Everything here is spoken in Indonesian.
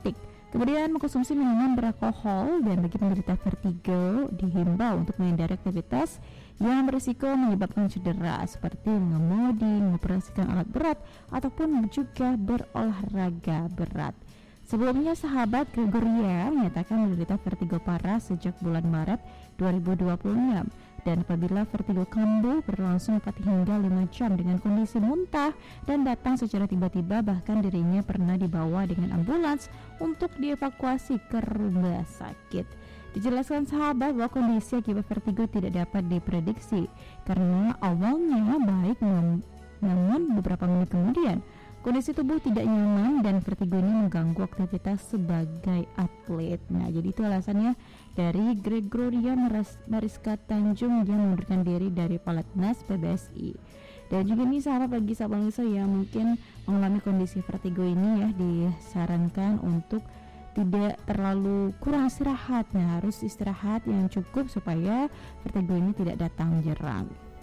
narkotik. Kemudian mengkonsumsi minuman beralkohol, dan bagi penderita vertigo dihimbau untuk menghindari aktivitas yang berisiko menyebabkan cedera seperti mengemudi, mengoperasikan alat berat, ataupun juga berolahraga berat. Sebelumnya sahabat Gregoria menyatakan menderita vertigo parah sejak bulan Maret 2026. Dan apabila vertigo kambuh berlangsung 4 hingga 5 jam dengan kondisi muntah dan datang secara tiba-tiba, bahkan dirinya pernah dibawa dengan ambulans untuk dievakuasi ke rumah sakit. Dijelaskan sahabat bahwa kondisi akibat vertigo tidak dapat diprediksi karena awalnya baik, namun beberapa menit kemudian kondisi tubuh tidak nyaman dan vertigo ini mengganggu aktivitas sebagai atlet. Nah, jadi itu alasannya dari Gregoria Mariska Tanjung yang mengundurkan diri dari Pelatnas PBSI. Dan juga nih sahabat, bagi sahabat yang mungkin mengalami kondisi vertigo ini ya, disarankan untuk tidak terlalu kurang istirahat. Nah, harus istirahat yang cukup supaya vertigo ini tidak datang menyerang.